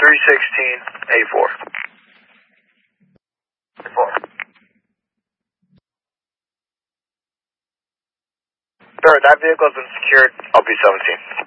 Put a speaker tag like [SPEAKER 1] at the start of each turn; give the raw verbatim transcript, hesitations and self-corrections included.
[SPEAKER 1] three sixteen, A four. A four. Sir, that vehicle has been secured. I'll be seventeen.